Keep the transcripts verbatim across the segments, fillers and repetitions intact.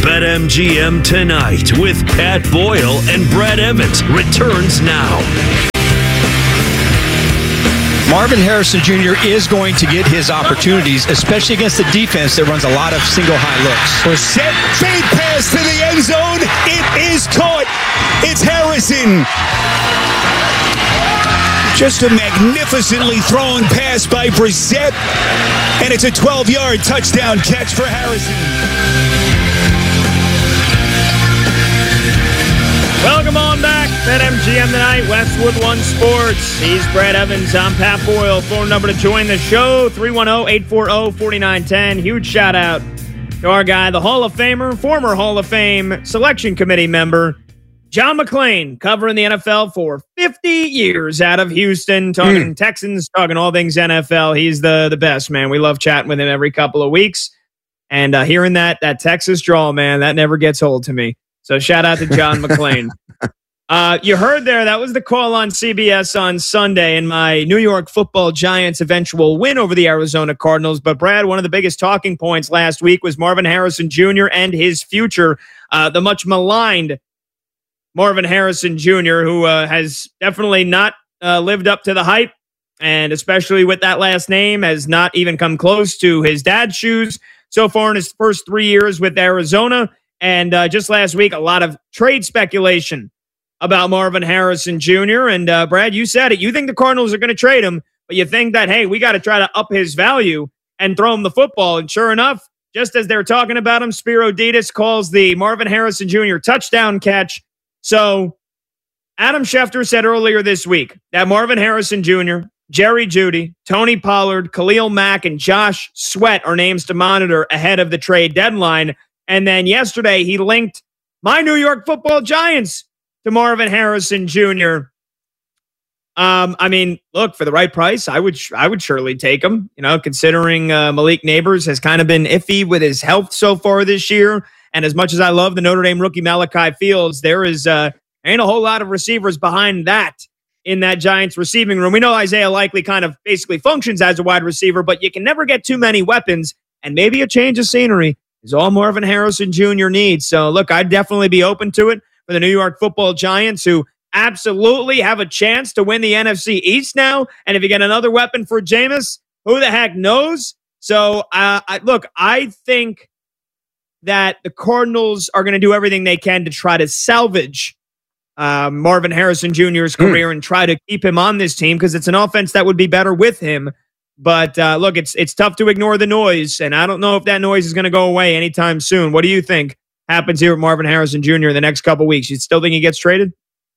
BetMGM Tonight with Pat Boyle and Brad Evans returns now. Marvin Harrison Junior is going to get his opportunities, especially against the defense that runs a lot of single high looks. Brissett, fade pass to the end zone. It is caught. It's Harrison. Just a magnificently thrown pass by Brissett. And it's a twelve-yard touchdown catch for Harrison. Welcome on back. BetMGM Tonight, Westwood One Sports. He's Brad Evans. I'm Pat Boyle. Phone number to join the show, three one zero, eight four zero, four nine one zero. Huge shout out to our guy, the Hall of Famer, former Hall of Fame selection committee member, John McClain, covering the N F L for fifty years out of Houston, talking mm. Texans, talking all things N F L. He's the, the best, man. We love chatting with him every couple of weeks. And uh, hearing that that Texas drawl, man, that never gets old to me. So shout out to John McClain. Uh, you heard there, that was the call on C B S on Sunday in my New York Football Giants' eventual win over the Arizona Cardinals. But Brad, one of the biggest talking points last week was Marvin Harrison Junior and his future. Uh, the much maligned Marvin Harrison Junior, who uh, has definitely not uh, lived up to the hype, and especially with that last name, has not even come close to his dad's shoes so far in his first three years with Arizona. And uh, just last week, a lot of trade speculation about Marvin Harrison Junior And uh, Brad, you said it. You think the Cardinals are going to trade him, but you think that, hey, we got to try to up his value and throw him the football. And sure enough, just as they're talking about him, Spiro Dedes calls the Marvin Harrison Junior touchdown catch. So Adam Schefter said earlier this week that Marvin Harrison Junior, Jerry Jeudy, Tony Pollard, Khalil Mack, and Josh Sweat are names to monitor ahead of the trade deadline. And then yesterday, he linked my New York Football Giants to Marvin Harrison Junior Um, I mean, look, for the right price, I would I would surely take him. You know, considering uh, Malik Neighbors has kind of been iffy with his health so far this year, and as much as I love the Notre Dame rookie Malachi Fields, there is uh, ain't a whole lot of receivers behind that in that Giants receiving room. We know Isaiah Likely kind of basically functions as a wide receiver, but you can never get too many weapons, and maybe a change of scenery is all Marvin Harrison Junior needs. So, look, I'd definitely be open to it for the New York Football Giants, who absolutely have a chance to win the N F C East now. And if you get another weapon for Jameis, who the heck knows? So, uh, I, look, I think that the Cardinals are going to do everything they can to try to salvage uh, Marvin Harrison Junior's career mm. and try to keep him on this team, because it's an offense that would be better with him. But uh, look, it's it's tough to ignore the noise, and I don't know if that noise is going to go away anytime soon. What do you think happens here with Marvin Harrison Junior in the next couple weeks? You still think he gets traded?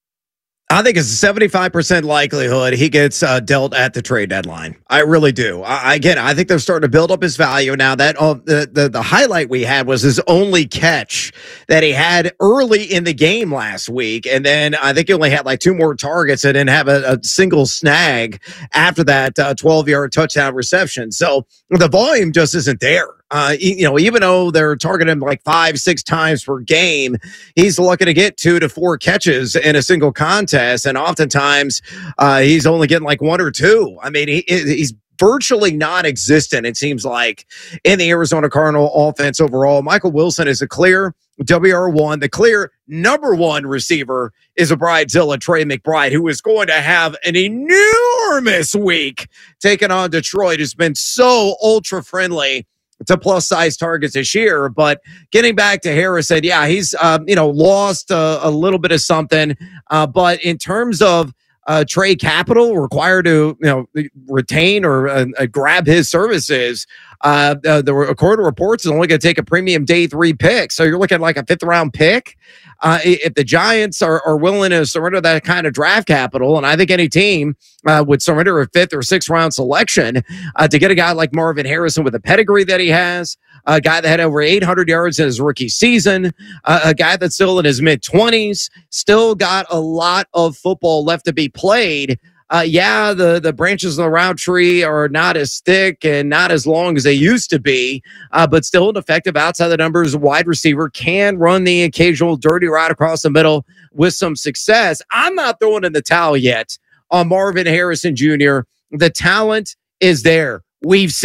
I think it's a seventy-five percent likelihood he gets uh, dealt at the trade deadline. I really do. I, again, I think they're starting to build up his value now. That uh, the, the the highlight we had was his only catch that he had early in the game last week, and then I think he only had like two more targets and didn't have a, a single snag after that uh, twelve-yard touchdown reception. So the volume just isn't there. Uh, you know, even though they're targeting him like five, six times per game, he's lucky to get two to four catches in a single contest. And oftentimes uh, he's only getting like one or two. I mean, he, he's virtually non-existent, it seems like, in the Arizona Cardinal offense overall. Michael Wilson is a clear W R one. The clear number one receiver is a Bridezilla, Trey McBride, who is going to have an enormous week taking on Detroit, who's been so ultra-friendly to plus size targets this year. But getting back to Harrison, yeah, he's, um, you know, lost uh, a little bit of something. Uh, but in terms of uh, trade capital required to, you know, retain or uh, uh, grab his services, uh, uh, the according to reports is only going to take a premium day three pick. So you're looking at like a fifth round pick. Uh, if the Giants are, are willing to surrender that kind of draft capital, and I think any team uh, would surrender a fifth or sixth round selection uh, to get a guy like Marvin Harrison with the pedigree that he has, a guy that had over eight hundred yards in his rookie season, uh, a guy that's still in his mid-twenties, still got a lot of football left to be played. Uh, yeah, the, the branches of the round tree are not as thick and not as long as they used to be, uh, but still an effective outside the numbers wide receiver, can run the occasional dirty right across the middle with some success. I'm not throwing in the towel yet on Marvin Harrison Junior The talent is there. We've seen it.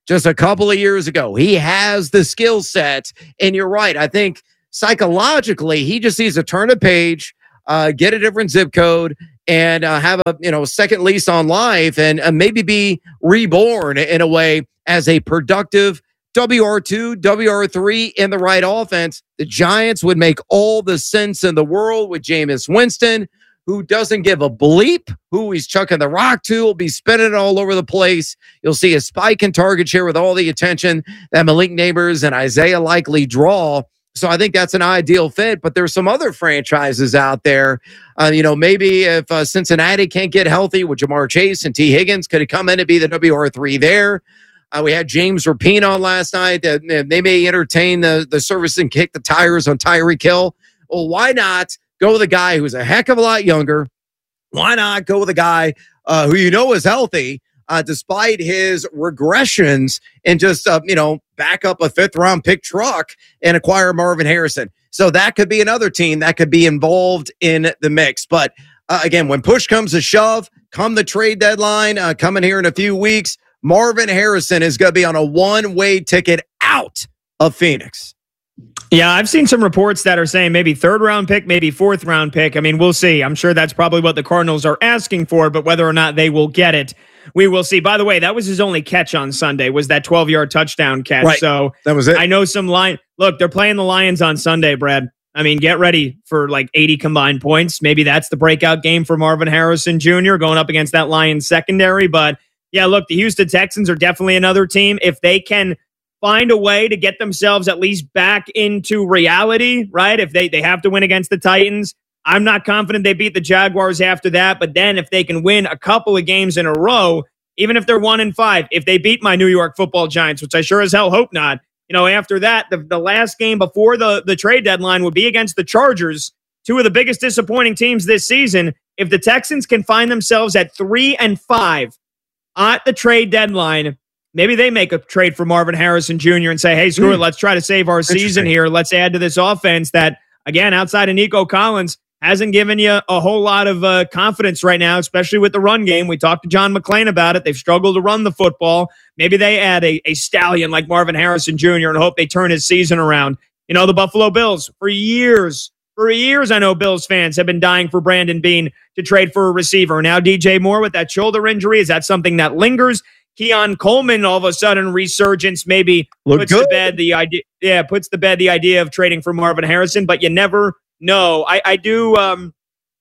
just a couple of years ago. He has the skill set. And you're right. I think psychologically, he just needs to turn a page, uh, get a different zip code, and uh, have a you know second lease on life, and uh, maybe be reborn in a way as a productive W R two, W R three in the right offense. The Giants would make all the sense in the world with Jameis Winston, who doesn't give a bleep who he's chucking the rock to, will be spinning it all over the place. You'll see a spike in target share with all the attention that Malik Neighbors and Isaiah Likely draw. So I think that's an ideal fit, but there's some other franchises out there. Uh, you know, maybe if uh, Cincinnati can't get healthy with Jamar Chase and T. Higgins, could come in and be the W R three there. Uh, we had James Rapine on last night. Uh, they may entertain the, the service and kick the tires on Tyreek Hill. Well, why not go with a guy who's a heck of a lot younger? Why not go with a guy uh, who you know is healthy, uh, despite his regressions, and just, uh, you know, back up a fifth round pick truck and acquire Marvin Harrison? So that could be another team that could be involved in the mix. But uh, again, when push comes to shove, come the trade deadline, uh, coming here in a few weeks, Marvin Harrison is going to be on a one-way ticket out of Phoenix. Yeah, I've seen some reports that are saying maybe third round pick, maybe fourth round pick. I mean, we'll see. I'm sure that's probably what the Cardinals are asking for, but whether or not they will get it, we will see. By the way, that was his only catch on Sunday, was that twelve-yard touchdown catch. Right. So that was it. I know some line. Look, they're playing the Lions on Sunday, Brad. I mean, get ready for like eighty combined points. Maybe that's the breakout game for Marvin Harrison Junior going up against that Lions secondary. But yeah, look, the Houston Texans are definitely another team. If they can find a way to get themselves at least back into reality, right? If they, they have to win against the Titans, I'm not confident they beat the Jaguars after that. But then if they can win a couple of games in a row, even if they're one and five, if they beat my New York Football Giants, which I sure as hell hope not, you know, after that, the, the last game before the, the trade deadline would be against the Chargers, two of the biggest disappointing teams this season. If the Texans can find themselves at three and five at the trade deadline, maybe they make a trade for Marvin Harrison Junior and say, hey, screw mm. it, let's try to save our season here. Let's add to this offense that, again, outside of Nico Collins, hasn't given you a whole lot of uh, confidence right now, especially with the run game. We talked to John McClain about it. They've struggled to run the football. Maybe they add a, a stallion like Marvin Harrison Junior and hope they turn his season around. You know, the Buffalo Bills, for years, for years, I know Bills fans have been dying for Brandon Beane to trade for a receiver. Now D J Moore with that shoulder injury, is that something that lingers? Keon Coleman, all of a sudden, resurgence maybe Look puts good. to bed the idea. Yeah, puts to bed the idea of trading for Marvin Harrison, but you never know. I, I do. Um,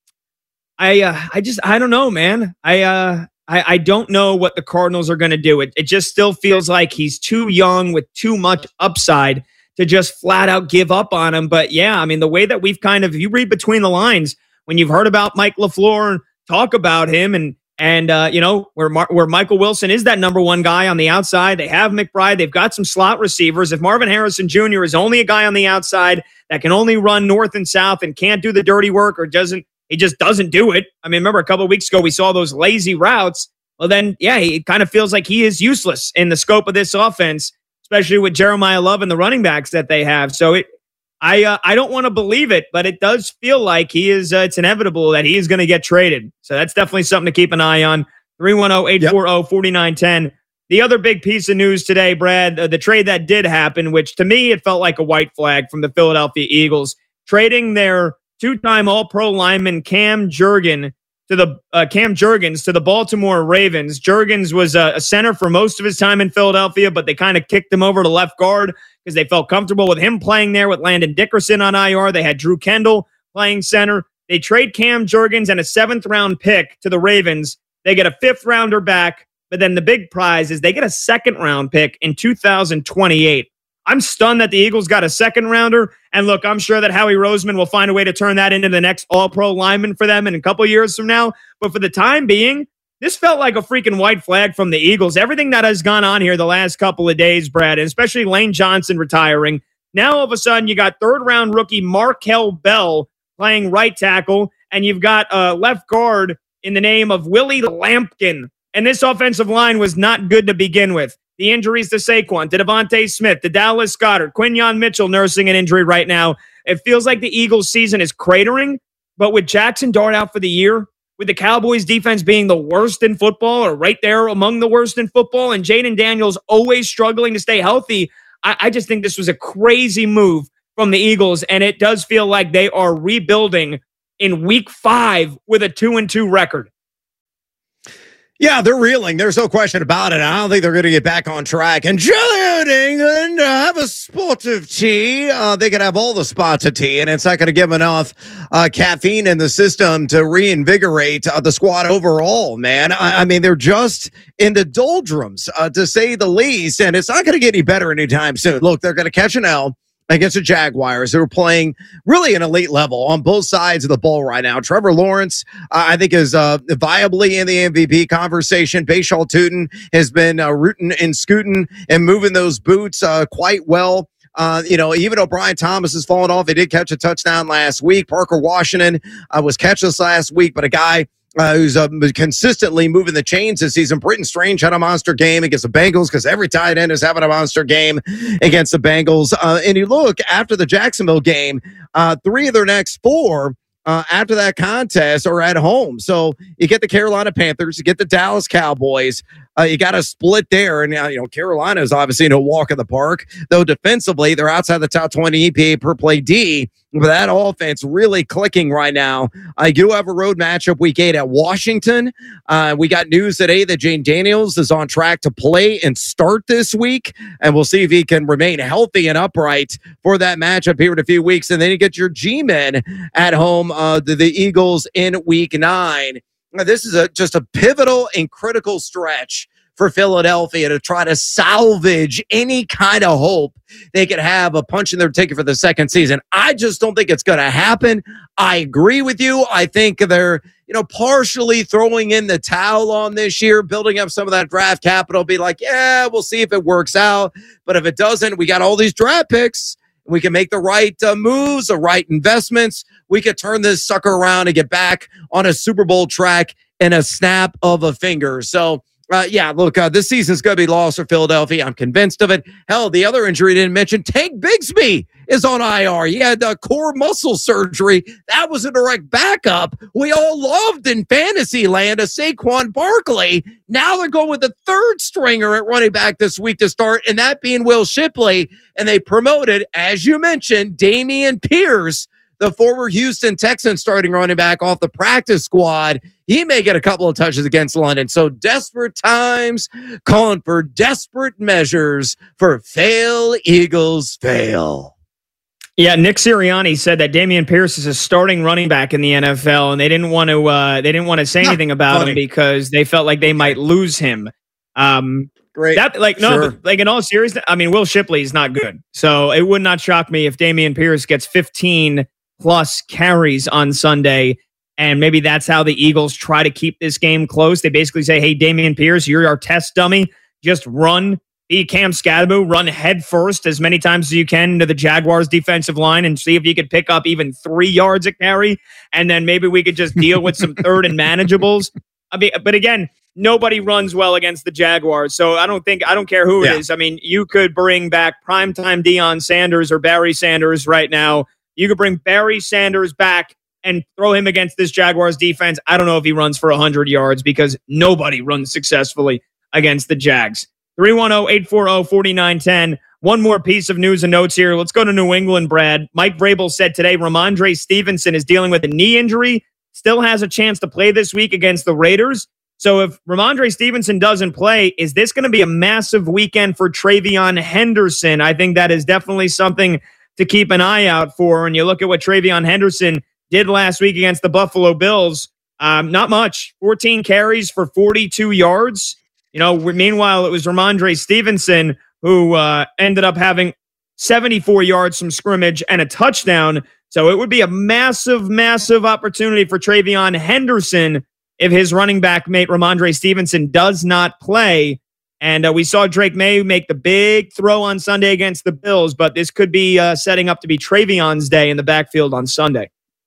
I uh, I just I don't know, man. I uh, I, I don't know what the Cardinals are going to do. It it just still feels like he's too young with too much upside to just flat out give up on him. But yeah, I mean, the way that we've kind of, you read between the lines when you've heard about Mike LaFleur talk about him and. And, uh, you know, where Mar- where Michael Wilson is that number one guy on the outside. They have McBride. They've got some slot receivers. If Marvin Harrison Junior is only a guy on the outside that can only run north and south and can't do the dirty work or doesn't, he just doesn't do it. I mean, remember a couple of weeks ago, we saw those lazy routes. Well, then, yeah, it kind of feels like he is useless in the scope of this offense, especially with Jeremiah Love and the running backs that they have. So it, I uh, I don't want to believe it, but it does feel like he is. Uh, it's inevitable that he is going to get traded. So that's definitely something to keep an eye on. three one zero, eight four zero, four nine one zero. The other big piece of news today, Brad, uh, the trade that did happen, which to me it felt like a white flag from the Philadelphia Eagles, trading their two-time All-Pro lineman Cam Jurgen to the uh, Cam Jurgens to the Baltimore Ravens. Jurgens was uh, a center for most of his time in Philadelphia, but they kind of kicked him over to left guard because they felt comfortable with him playing there with Landon Dickerson on I R. They had Drew Kendall playing center. They trade Cam Jurgens and a seventh round pick to the Ravens. They get a fifth rounder back, but then the big prize is they get a second round pick in two thousand twenty-eight. I'm stunned that the Eagles got a second rounder. And look, I'm sure that Howie Roseman will find a way to turn that into the next all-pro lineman for them in a couple years from now. But for the time being, this felt like a freaking white flag from the Eagles. Everything that has gone on here the last couple of days, Brad, and especially Lane Johnson retiring. Now, all of a sudden, you got third-round rookie Markel Bell playing right tackle, and you've got uh, left guard in the name of Willie Lampkin. And this offensive line was not good to begin with. The injuries to Saquon, to Devontae Smith, to Dallas Goedert, Quinyon Mitchell nursing an injury right now. It feels like the Eagles' season is cratering, but with Jackson Dart out for the year, with the Cowboys defense being the worst in football or right there among the worst in football, and Jaden Daniels always struggling to stay healthy. I, I just think this was a crazy move from the Eagles, and it does feel like they are rebuilding in week five with a two and two record. Yeah, they're reeling. There's no question about it. I don't think they're going to get back on track. And Giant England, uh, have a spot of tea. Uh, they could have all the spots of tea, and it's not going to give enough uh, caffeine in the system to reinvigorate uh, the squad overall, man. I, I mean, they're just in the doldrums, uh, to say the least, and it's not going to get any better anytime soon. Look, they're going to catch an L against the Jaguars, who are playing really an elite level on both sides of the ball right now. Trevor Lawrence, uh, I think, is uh, viably in the M V P conversation. Bashal Tootin has been uh, rooting and scooting and moving those boots uh, quite well. Uh, you know, even though Brian Thomas has fallen off, he did catch a touchdown last week. Parker Washington uh, was catchless last week, but a guy Uh, who's uh, consistently moving the chains this season. Britton Strange had a monster game against the Bengals because every tight end is having a monster game against the Bengals. Uh, and you look after the Jacksonville game, uh, three of their next four uh, after that contest are at home. So you get the Carolina Panthers, you get the Dallas Cowboys. Uh, you got to split there. And, uh, you know, Carolina is obviously no walk in the park, though defensively they're outside the top twenty E P A per play D. But that offense really clicking right now. I do have a road matchup week eight at Washington. Uh, we got news today that Jane Daniels is on track to play and start this week. And we'll see if he can remain healthy and upright for that matchup here in a few weeks. And then you get your G-men at home, uh, the, the Eagles in week nine. Now, this is a just a pivotal and critical stretch for Philadelphia to try to salvage any kind of hope they could have a punch in their ticket for the second season. I just don't think it's going to happen. I agree with you. I think they're, you know, partially throwing in the towel on this year, building up some of that draft capital, be like, yeah, we'll see if it works out. But if it doesn't, we got all these draft picks. We can make the right uh, moves, the right investments. We could turn this sucker around and get back on a Super Bowl track in a snap of a finger. So, Uh, yeah, look, uh, this season's going to be lost for Philadelphia. I'm convinced of it. Hell, the other injury I didn't mention, Tank Bigsby is on I R. He had uh, core muscle surgery. That was a direct backup. We all loved in fantasy land a Saquon Barkley. Now they're going with the third stringer at running back this week to start, and that being Will Shipley. And they promoted, as you mentioned, Dameon Pierce, the former Houston Texans starting running back, off the practice squad. He may get a couple of touches against London. So desperate times calling for desperate measures for fail, Eagles, fail. Yeah, Nick Sirianni said that Dameon Pierce is a starting running back in the N F L, and they didn't want to uh, they didn't want to say anything about funny. him because they felt like they might lose him. Um, Great. That like no, Sure. but like in all seriousness, I mean, Will Shipley is not good. So it would not shock me if Dameon Pierce gets fifteen plus carries on Sunday. And maybe that's how the Eagles try to keep this game close. They basically say, hey, Dameon Pierce, you're our test dummy. Just run. Be Cam Scadaboo. Run head first as many times as you can into the Jaguars defensive line and see if you could pick up even three yards a carry. And then maybe we could just deal with some third and manageables. I mean, but again, nobody runs well against the Jaguars. So I don't think, I don't care who it Yeah. is. I mean, you could bring back primetime Deion Sanders or Barry Sanders right now. You could bring Barry Sanders back and throw him against this Jaguars defense. I don't know if he runs for one hundred yards because nobody runs successfully against the Jags. three one zero, eight four zero, four nine one zero. One more piece of news and notes here. Let's go to New England, Brad. Mike Vrabel said today Ramondre Stevenson is dealing with a knee injury, still has a chance to play this week against the Raiders. So if Ramondre Stevenson doesn't play, is this going to be a massive weekend for Travion Henderson? I think that is definitely something to keep an eye out for. And you look at what Travion Henderson did last week against the Buffalo Bills. Um, not much. fourteen carries for forty-two yards. You know, meanwhile, it was Ramondre Stevenson who uh, ended up having seventy-four yards from scrimmage and a touchdown. So it would be a massive, massive opportunity for Travion Henderson if his running back mate Ramondre Stevenson does not play. And uh, we saw Drake May make the big throw on Sunday against the Bills, but this could be uh, setting up to be Travion's day in the backfield on Sunday.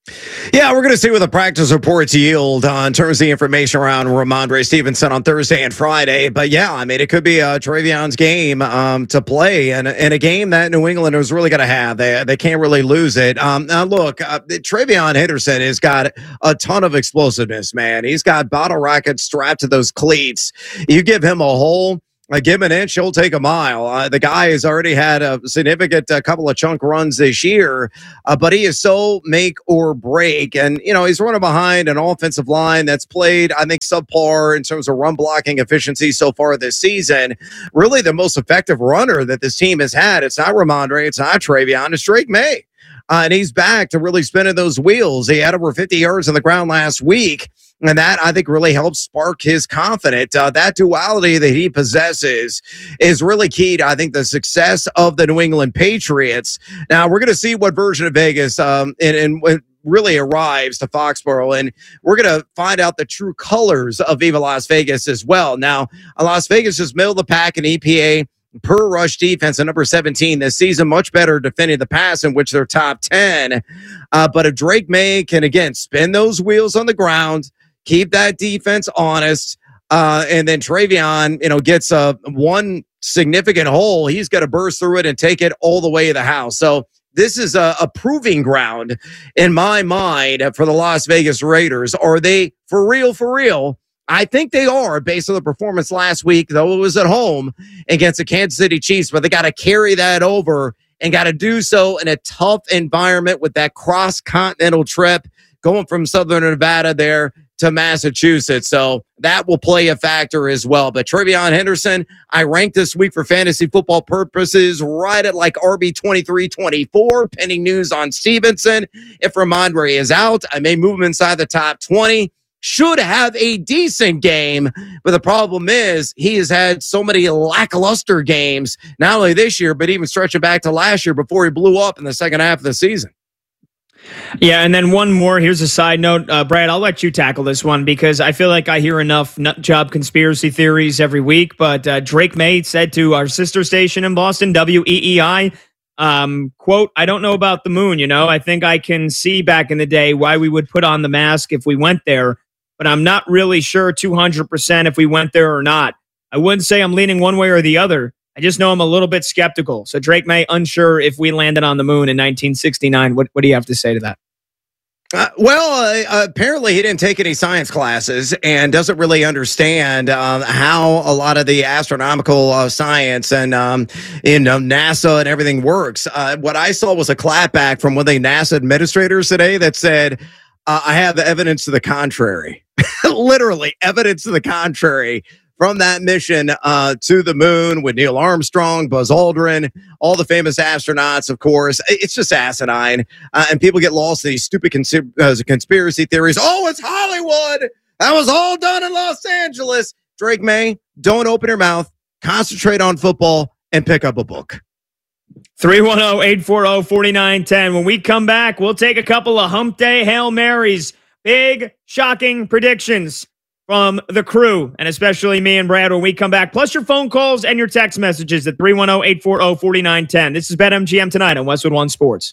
Yeah, we're going to see what the practice reports yield uh, in terms of the information around Ramondre Stevenson on Thursday and Friday. But yeah, I mean, it could be uh, Trayvon's game um, to play, and, and a game that New England is really going to have. They they can't really lose it. Um, now, look, uh, TreVeyon Henderson has got a ton of explosiveness, man. He's got bottle rockets strapped to those cleats. You give him a hole, Uh, give him an inch, he'll take a mile. Uh, the guy has already had a significant uh, couple of chunk runs this year, uh, but he is so make or break. And, you know, he's running behind an offensive line that's played, I think, subpar in terms of run blocking efficiency so far this season. Really the most effective runner that this team has had. It's not Ramondre, it's not TreVeyon, it's Drake May. Uh, and he's back to really spinning those wheels. He had over fifty yards on the ground last week. And that, I think, really helps spark his confidence. Uh, that duality that he possesses is really key to, I think, the success of the New England Patriots. Now, we're going to see what version of Vegas um, and, and when really arrives to Foxborough, and we're going to find out the true colors of Viva Las Vegas as well. Now, Las Vegas is middle of the pack in E P A per rush defense at number seventeen this season, much better defending the pass, in which they're top ten. Uh, but if Drake May can, again, spin those wheels on the ground, keep that defense honest, uh, and then TreVeyon, you know, gets a one significant hole, he's got to burst through it and take it all the way to the house. So this is a, a proving ground in my mind for the Las Vegas Raiders. Are they for real, for real? I think they are, based on the performance last week, though it was at home against the Kansas City Chiefs, but they got to carry that over and got to do so in a tough environment with that cross-continental trip going from Southern Nevada there to Massachusetts. So that will play a factor as well. But TreVeyon Henderson, I ranked this week for fantasy football purposes right at like R B twenty-three twenty-four, pending news on Stevenson. If Ramondre is out, I may move him inside the top twenty. Should have a decent game, but the problem is he has had so many lackluster games, not only this year, but even stretching back to last year before he blew up in the second half of the season. Yeah, and then one more. Here's a side note. Uh, Brad, I'll let you tackle this one because I feel like I hear enough nut job conspiracy theories every week. But uh, Drake May said to our sister station in Boston, W E E I, um, quote, I don't know about the moon, you know. I think I can see back in the day why we would put on the mask if we went there, but I'm not really sure two hundred percent if we went there or not. I wouldn't say I'm leaning one way or the other. I just know I'm a little bit skeptical. So Drake May, unsure if we landed on the moon in nineteen sixty-nine. What, what do you have to say to that? Uh, well, uh, apparently he didn't take any science classes and doesn't really understand uh, how a lot of the astronomical uh, science and um, in um, NASA and everything works. Uh, what I saw was a clapback from one of the NASA administrators today that said, uh, I have evidence to the contrary. Literally evidence to the contrary from that mission uh, to the moon with Neil Armstrong, Buzz Aldrin, all the famous astronauts, of course. It's just asinine. Uh, and people get lost in these stupid cons- uh, conspiracy theories. Oh, it's Hollywood. That was all done in Los Angeles. Drake May, don't open your mouth. Concentrate on football and pick up a book. three one zero, eight four zero, four nine one zero. When we come back, we'll take a couple of hump day Hail Marys. Big, shocking predictions from the crew, and especially me and Brad when we come back, plus your phone calls and your text messages at three one zero, eight four zero, four nine one zero. This is BetMGM tonight on Westwood One Sports.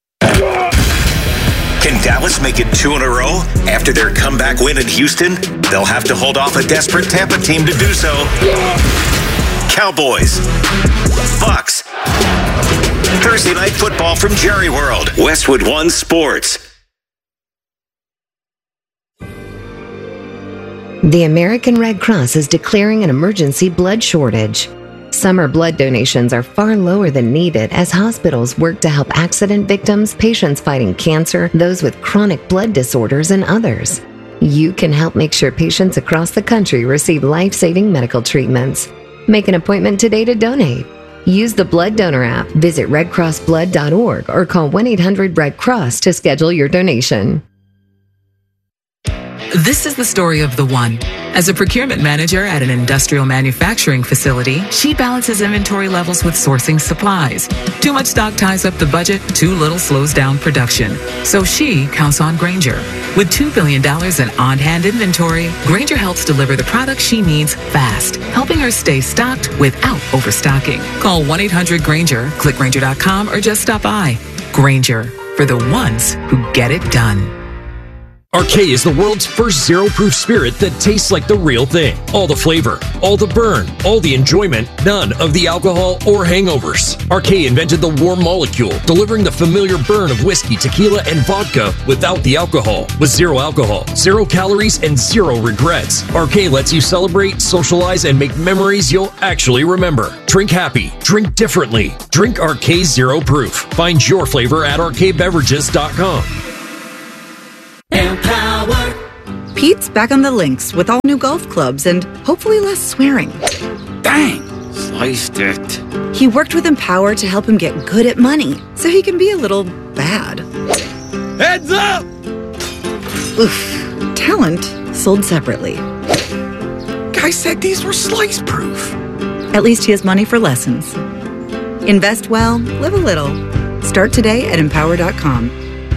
Can Dallas make it two in a row after their comeback win in Houston? They'll have to hold off a desperate Tampa team to do so. Cowboys, Bucks, Thursday Night Football from Jerry World, Westwood One Sports. The American Red Cross is declaring an emergency blood shortage. Summer blood donations are far lower than needed as hospitals work to help accident victims, patients fighting cancer, those with chronic blood disorders, and others. You can help make sure patients across the country receive life-saving medical treatments. Make an appointment today to donate. Use the Blood Donor app, visit red cross blood dot org, or call one eight hundred red cross to schedule your donation. This is the story of the one. As a procurement manager at an industrial manufacturing facility, she balances inventory levels with sourcing supplies. Too much stock ties up the budget, too little slows down production. So she counts on Grainger. With two billion dollars in on-hand inventory, Grainger helps deliver the products she needs fast, helping her stay stocked without overstocking. Call one eight hundred Grainger, click Grainger dot com, or just stop by. Grainger, for the ones who get it done. Arcade is the world's first zero-proof spirit that tastes like the real thing. All the flavor, all the burn, all the enjoyment, none of the alcohol or hangovers. Arcade invented the warm molecule, delivering the familiar burn of whiskey, tequila, and vodka without the alcohol. With zero alcohol, zero calories, and zero regrets. Arcade lets you celebrate, socialize, and make memories you'll actually remember. Drink happy. Drink differently. Drink Arcade Zero Proof. Find your flavor at arcade beverages dot com. Empower. Pete's back on the links with all new golf clubs and hopefully less swearing. Dang, sliced it. He worked with Empower to help him get good at money so he can be a little bad. Heads up! Oof. Talent sold separately. Guy said these were slice proof. At least he has money for lessons. Invest well, live a little. Start today at empower dot com.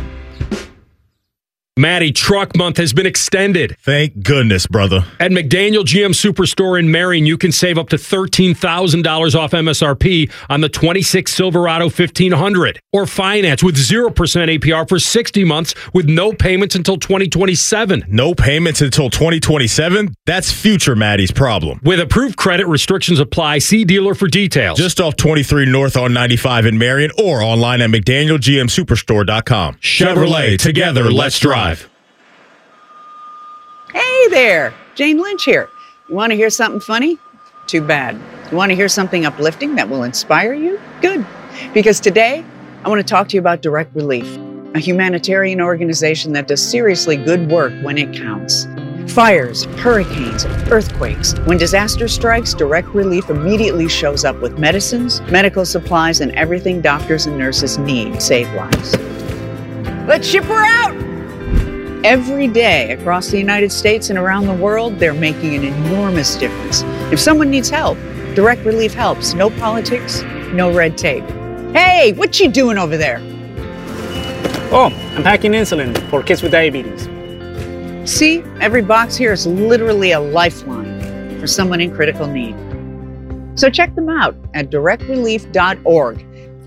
Maddie, Truck Month has been extended. Thank goodness, brother. At McDaniel G M Superstore in Marion, you can save up to thirteen thousand dollars off M S R P on the twenty-six Silverado fifteen hundred. Or finance with zero percent A P R for sixty months with no payments until twenty twenty-seven. No payments until twenty twenty-seven? That's future Maddie's problem. With approved credit, restrictions apply. See dealer for details. Just off twenty-three North on ninety-five in Marion or online at McDaniel G M Superstore dot com. Chevrolet, together, let's drive. Hey there, Jane Lynch here. You want to hear something funny? Too bad. You want to hear something uplifting that will inspire you? Good. Because today, I want to talk to you about Direct Relief, a humanitarian organization that does seriously good work when it counts. Fires, hurricanes, earthquakes. When disaster strikes, Direct Relief immediately shows up with medicines, medical supplies, and everything doctors and nurses need to save lives. Let's ship her out! Every day across the United States and around the world, they're making an enormous difference. If someone needs help, Direct Relief helps. No politics, no red tape. Hey, what you doing over there? Oh, I'm packing insulin for kids with diabetes. See, every box here is literally a lifeline for someone in critical need. So check them out at direct relief dot org.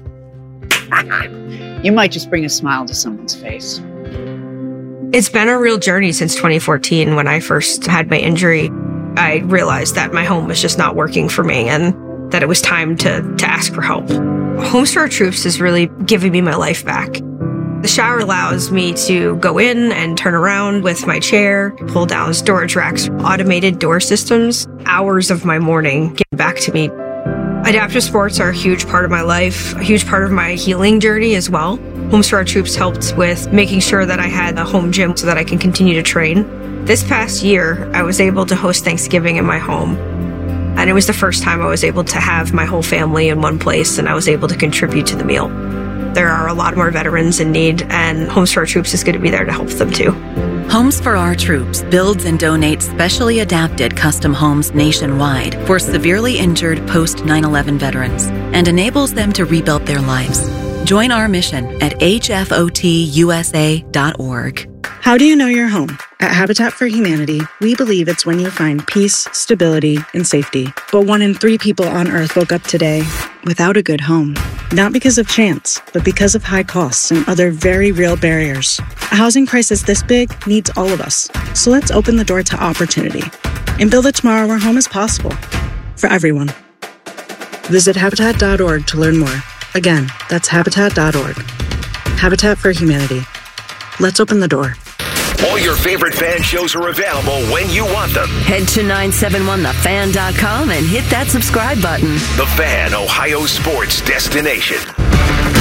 You might just bring a smile to someone's face. It's been a real journey since twenty fourteen when I first had my injury. I realized that my home was just not working for me and that it was time to, to ask for help. Homes for Our Troops is really giving me my life back. The shower allows me to go in and turn around with my chair, pull down storage racks, automated door systems, hours of my morning getting back to me. Adaptive sports are a huge part of my life, a huge part of my healing journey as well. Homes for Our Troops helped with making sure that I had a home gym so that I can continue to train. This past year, I was able to host Thanksgiving in my home. And it was the first time I was able to have my whole family in one place and I was able to contribute to the meal. There are a lot more veterans in need, and Homes for Our Troops is going to be there to help them too. Homes for Our Troops builds and donates specially adapted custom homes nationwide for severely injured post nine eleven veterans and enables them to rebuild their lives. Join our mission at H F O T U S A dot org. How do you know you're home? At Habitat for Humanity, we believe it's when you find peace, stability, and safety. But one in three people on Earth woke up today without a good home. Not because of chance, but because of high costs and other very real barriers. A housing crisis this big needs all of us. So let's open the door to opportunity and build a tomorrow where home is possible for everyone. Visit Habitat dot org to learn more. Again, that's Habitat dot org. Habitat for Humanity. Let's open the door. All your favorite fan shows are available when you want them. Head to nine seven one the fan dot com and hit that subscribe button. The Fan, Ohio sports destination.